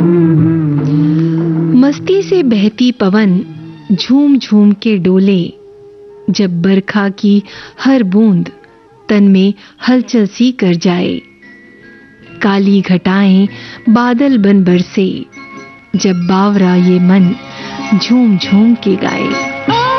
मस्ती से बहती पवन झूम झूम के डोले, जब बरखा की हर बूंद तन में हलचल सी कर जाए। काली घटाएं बादल बन बरसे, जब बावरा ये मन झूम झूम के गाए।